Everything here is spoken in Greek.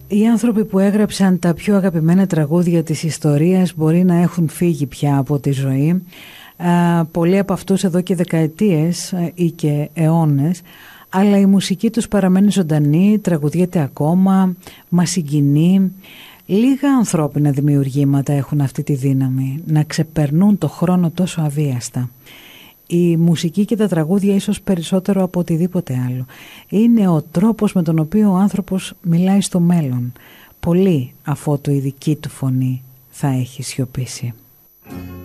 Οι άνθρωποι που έγραψαν τα πιο αγαπημένα τραγούδια της ιστορίας μπορεί να έχουν φύγει πια από τη ζωή. Πολλοί από αυτούς εδώ και δεκαετίες ή και αιώνες, αλλά η μουσική τους παραμένει ζωντανή, τραγουδιέται ακόμα, μας συγκινεί. Λίγα ανθρώπινα δημιουργήματα έχουν αυτή τη δύναμη να ξεπερνούν το χρόνο τόσο αβίαστα. Η μουσική και τα τραγούδια, ίσως περισσότερο από οτιδήποτε άλλο, είναι ο τρόπος με τον οποίο ο άνθρωπος μιλάει στο μέλλον, πολύ αφότου η δική του φωνή θα έχει σιωπήσει.